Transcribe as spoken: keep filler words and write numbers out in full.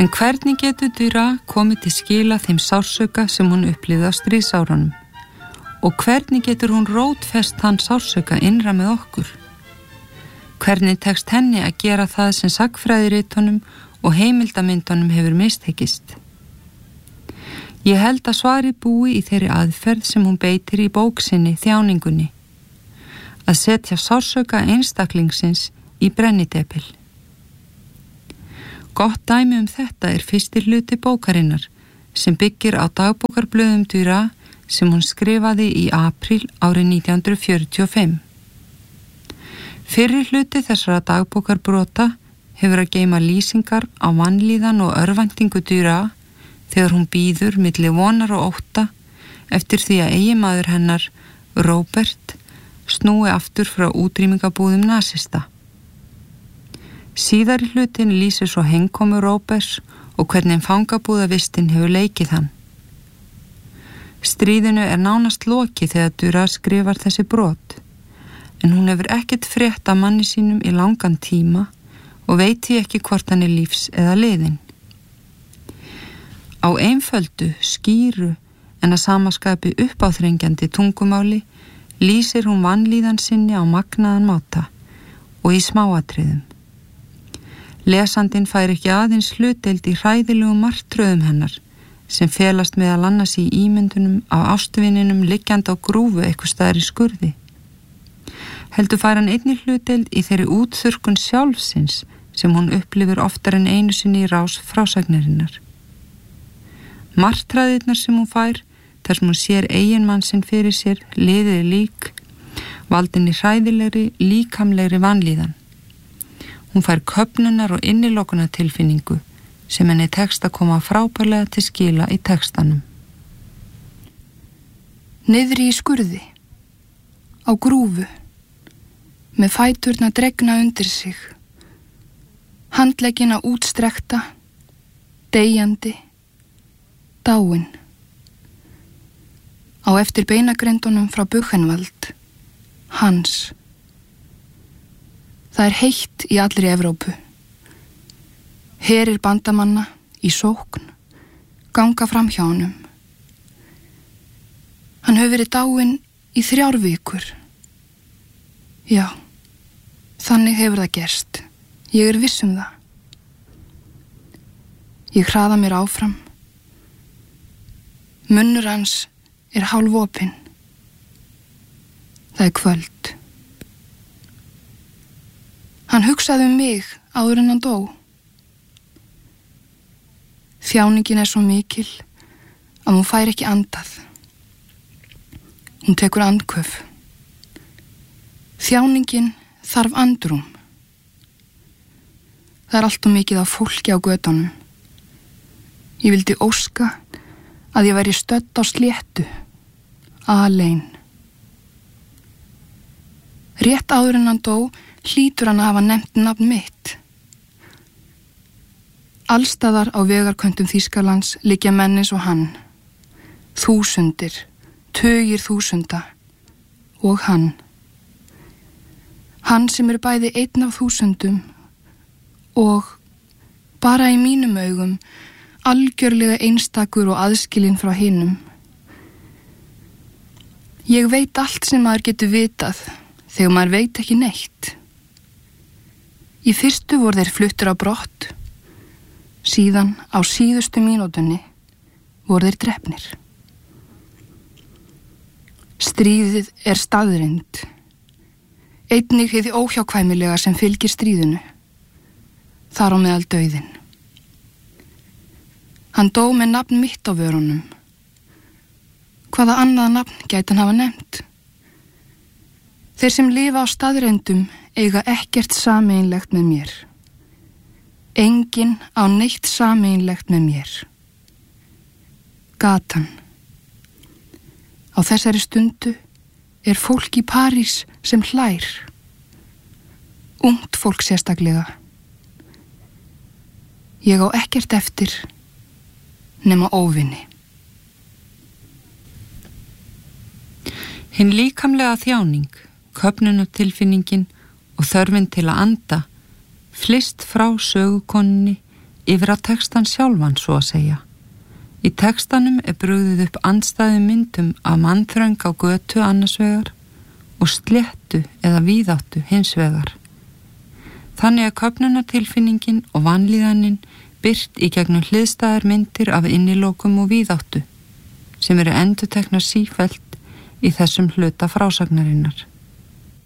En hvernig getur Duras komið til skila þeim sársauka sem hún upplifði á stríðsárunum? Og hvernig getur hún rótfest þann sársauka innra með okkur? Hvernig tekst henni að gera það sem sagnfræðiritunum og heimildamyndunum hefur mistekist? Ég held að svarið búi í þeirri aðferð sem hún beitir í bók sinni Þjáningunni, að setja sársauka einstaklingsins í brennidepil. Gott dæmi um þetta er fyrsti hluti bókarinnar sem byggir á dagbókarblöðum Duras sem hún skrifaði í apríl árið nítján hundruð fjörutíu og fimm. Fyrri hluti þessara dagbókarbrota hefur að geyma lýsingar á vanlíðan og örvæntingu Duras þegar hún bíður milli vonar og ótta eftir því að eiginmaður hennar, Róbert, snúi aftur frá útrýmingabúðum nasista. Síðari hlutin lýsir svo heimkomu Róberts og hvernig fangabúðavistin hefur leikið hann. Stríðinu er nánast lokið þegar Duras skrifar þessi brot, en hún hefur ekkert frétt af manni sínum í langan tíma og veit því ekki hvort hann er lífs eða liðinn. Á einföldu, skýru en að samaskapi uppáþrengjandi tungumáli lýsir hún vanlíðan sinni á magnaðan máta og í smáatriðum. Lesandinn fær ekki aðeins hlutdeild í hræðilegum martröðum hennar sem felast meðal annars í ímyndunum af ástvininum liggjandi á grúfu eitthvað staðar í skurði. Heldur fær hann einnig hlutdeild í þeirri útþurrkun sjálfsins sem hún upplifir oftar en einu sinni í rás frásagnarinnar. Martraðirnar sem hún fær, þar sem hún sér eiginmann sinn fyrir sér, liðið lík, valdinni hræðilegri, líkamlegri vanlíðan. Hún fær köfnunar og innilokunar tilfinningu sem henni tekst að koma frábærlega til skila í textanum. Niðri í skurði, á grúfu, með fæturna dregna undir sig, handleggina útstrekta, deyjandi, dáin. Á eftir beinagrindunum frá Buchenwald, Hans. Það er heitt í allri Evrópu. Herir bandamanna í sókn ganga fram hjá honum. Hann hefur verið dáinn í þrjár vikur. Já, þannig hefur það gerst. Ég er viss um það. Ég hraða mér áfram. Munnur hans er hálfopinn. Það er kvöld. Hann hugsaði um mig áður en hann dó. Þjáningin er svo mikil að hún fær ekki andað. Hún tekur andköf. Þjáningin þarf andrúm. Það er allt of mikið af fólki á götunum. Ég vildi óska að ég væri stödd á sléttu, alein. Rétt áður en hann dó hlýtur hann að hafa nefnt nafn mitt. Allstaðar á vegarköntum Þýskalands liggja menn eins og hann. Þúsundir, tugir þúsunda og hann. Hann sem er bæði einn af þúsundum og bara í mínum augum algjörlega einstakur og aðskilinn frá hinum. Ég veit allt sem maður getur vitað þegar maður veit ekki neitt. Í fyrstu voru þeir fluttir á brott, síðan á síðustu mínútunni voru þeir drepnir. Stríðið er staðreynd, einnig hið óhjákvæmilega sem fylgir stríðinu, þar á meðal dauðinn. Hann dó með nafn mitt á vörunum. Hvaða annað nafn gæti hann hafa nefnt? Þeir sem lifa á staðreyndum eiga ekkert sameiginlegt með mér. Enginn á neitt sameiginlegt með mér. Gatan. Á þessari stundu er fólk í París sem hlær. Ungt fólk sérstaklega. Ég á ekkert eftir nema óvinni. Hinn líkamlega þjáning, köfnunartilfinningin og þörfin til að anda flyst frá sögukonunni yfir á textan sjálfan svo að segja. Í textanum er brugðið upp andstæðu myndum af mannþröng á götu annars vegar og sléttu eða víðáttu hins vegar. Þannig að köfnunartilfinningin og vanlíðanin byrt í gegnum hliðstæðar myndir af innilokum og víðáttu sem eru endurteknar sífellt í þessum hluta frásagnarinnar.